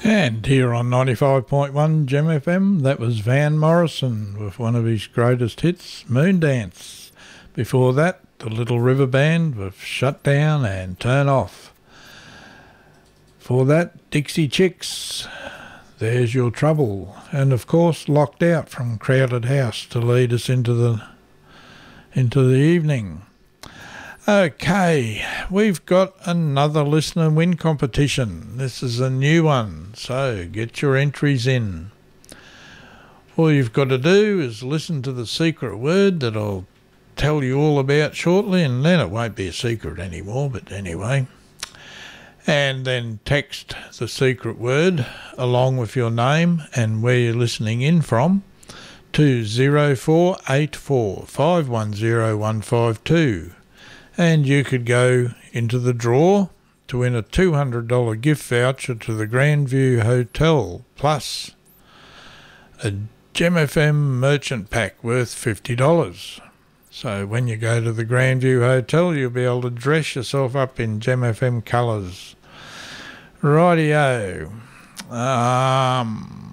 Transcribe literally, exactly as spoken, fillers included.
And here on ninety-five point one Gem F M, that was Van Morrison with one of his greatest hits, Moondance. Before that, the Little River Band with Shut Down and Turn Off. For that, Dixie Chicks, There's Your Trouble. And of course, Locked Out from Crowded House to lead us into the into the evening. Okay, we've got another listener win competition. This is a new one, so get your entries in. All you've got to do is listen to the secret word that I'll tell you all about shortly, and then it won't be a secret anymore, but anyway. And then text the secret word along with your name and where you're listening in from to zero four eight four, five one zero, one five two. And you could go into the draw to win a two hundred dollars gift voucher to the Grandview Hotel, plus a Gem F M merchant pack worth fifty dollars. So when you go to the Grandview Hotel, you'll be able to dress yourself up in Gem F M colours. Rightio. Um...